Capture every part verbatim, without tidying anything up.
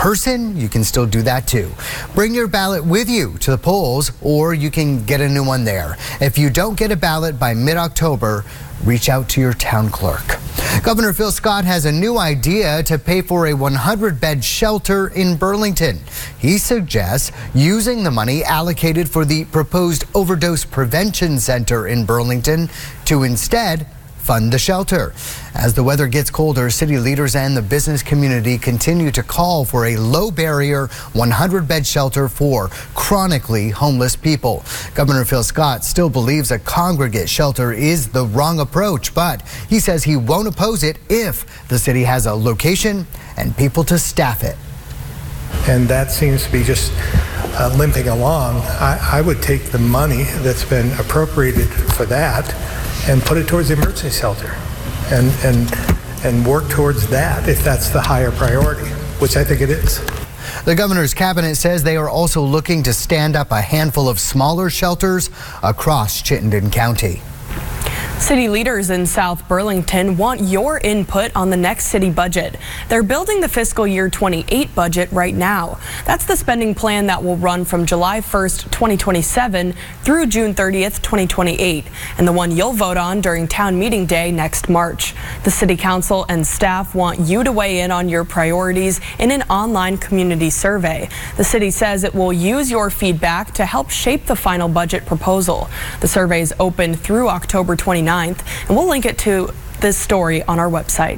person, you can still do that too. Bring your ballot with you to the polls, or you can get a new one there. If you don't get a ballot by mid-October, reach out to your town clerk. Governor Phil Scott has a new idea to pay for a one hundred bed shelter in Burlington. He suggests using the money allocated for the proposed overdose prevention center in Burlington to instead fund the shelter. As the weather gets colder, city leaders and the business community continue to call for a low barrier one hundred bed shelter for chronically homeless people. Governor Phil Scott still believes a congregate shelter is the wrong approach, but he says he won't oppose it if the city has a location and people to staff it. And that seems to be just uh, limping along. I, I would take the money that's been appropriated for that and put it towards the emergency shelter and, and, and work towards that if that's the higher priority, which I think it is. The governor's cabinet says they are also looking to stand up a handful of smaller shelters across Chittenden County. City leaders in South Burlington want your input on the next city budget. They're building the fiscal year twenty-eight budget right now. That's the spending plan that will run from July first, twenty twenty-seven through June thirtieth, twenty twenty-eight, and the one you'll vote on during town meeting day next March. The city council and staff want you to weigh in on your priorities in an online community survey. The city says it will use your feedback to help shape the final budget proposal. The survey is open through October twenty-ninth. And we'll link it to this story on our website.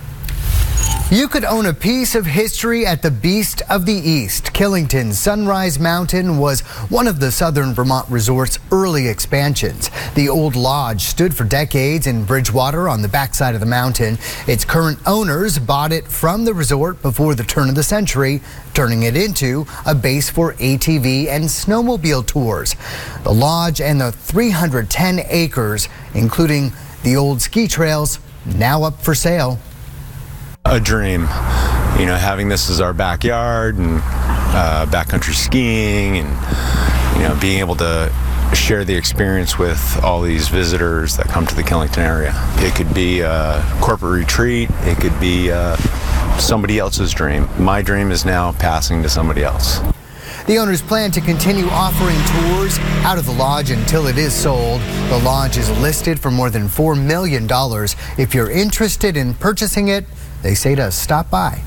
You could own a piece of history at the Beast of the East. Killington's Sunrise Mountain was one of the southern Vermont resort's early expansions. The old lodge stood for decades in Bridgewater on the backside of the mountain. Its current owners bought it from the resort before the turn of the century, turning it into a base for A T V and snowmobile tours. The lodge and the three hundred ten acres, including the old ski trails, now up for sale. A dream, you know, having this as our backyard and uh, backcountry skiing and, you know, being able to share the experience with all these visitors that come to the Killington area. It could be a corporate retreat, it could be uh, somebody else's dream. My dream is now passing to somebody else. The owners plan to continue offering tours out of the lodge until it is sold. The lodge is listed for more than four million dollars. If you're interested in purchasing it, they say to stop by.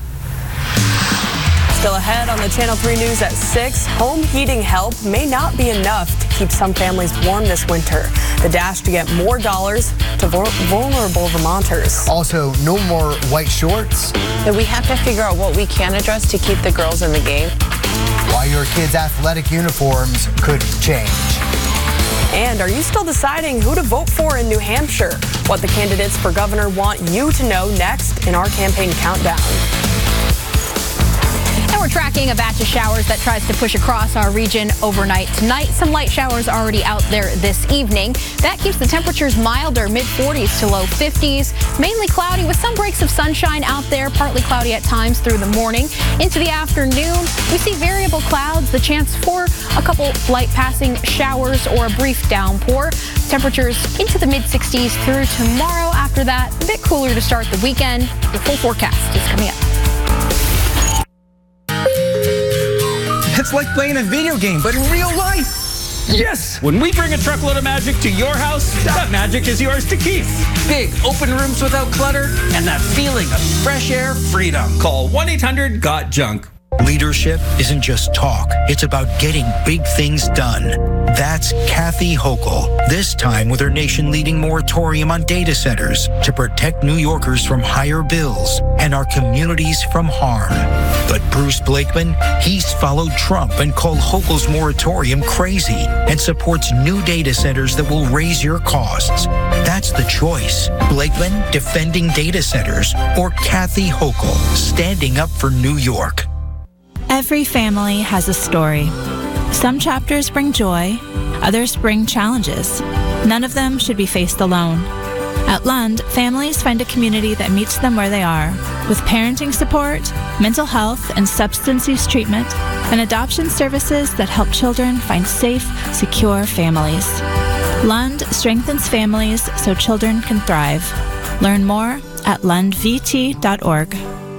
Still ahead on the Channel three News at six, home heating help may not be enough to keep some families warm this winter. The dash to get more dollars to vulnerable Vermonters. Also, no more white shorts. That we have to figure out what we can address to keep the girls in the game. While your kids' athletic uniforms could change. And are you still deciding who to vote for in New Hampshire? What the candidates for governor want you to know next in our campaign countdown. And we're tracking a batch of showers that tries to push across our region overnight tonight. Some light showers already out there this evening. That keeps the temperatures milder, mid forties to low fifties. Mainly cloudy with some breaks of sunshine out there, partly cloudy at times through the morning. Into the afternoon, we see variable clouds, the chance for a couple light passing showers or a brief downpour. Temperatures into the mid sixties through tomorrow. After that, a bit cooler to start the weekend. The full forecast is coming up. It's like playing a video game, but in real life. Yes! When we bring a truckload of magic to your house, that magic is yours to keep. Big open rooms without clutter and that feeling of fresh air freedom. Call one eight hundred got junk. Leadership isn't just talk. It's about getting big things done. That's Kathy Hochul, this time with her nation-leading moratorium on data centers to protect New Yorkers from higher bills and our communities from harm. But Bruce Blakeman, he's followed Trump and called Hochul's moratorium crazy and supports new data centers that will raise your costs. That's the choice. Blakeman defending data centers or Kathy Hochul standing up for New York. Every family has a story. Some chapters bring joy, others bring challenges. None of them should be faced alone. At Lund, families find a community that meets them where they are, with parenting support, mental health and substance use treatment, and adoption services that help children find safe, secure families. Lund strengthens families so children can thrive. Learn more at lund v t dot org.